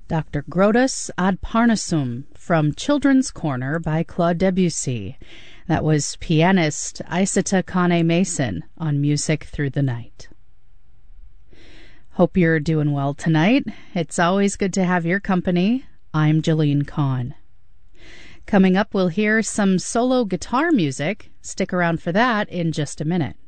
Dr. Grodus ad Parnassum from Children's Corner by Claude Debussy. That was pianist Isata Kane Mason on Music Through the Night. Hope you're doing well tonight. It's always good to have your company. I'm Jolene Kahn. Coming up, we'll hear some solo guitar music. Stick around for that in just a minute.